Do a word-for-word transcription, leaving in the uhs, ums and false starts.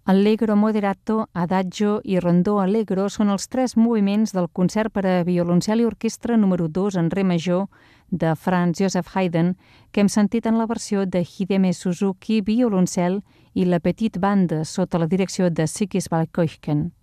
Allegro moderato, adagio i rondó allegro són els tres moviments del concert per a violoncel i orquestra número dos en re major de Franz Joseph Haydn, que hem sentit en la versió de Hideme Suzuki, violoncel, i la Petite Bande, sota la direcció de Sigis Valkirchen.